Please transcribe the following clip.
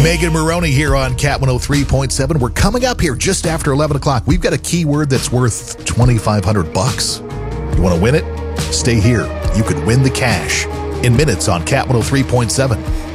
Megan Maroney here on Cat 103.7. We're coming up here just after 11 o'clock. We've got a keyword that's worth $2,500. You want to win it? Stay here. You could win the cash in minutes on Cat 103.7.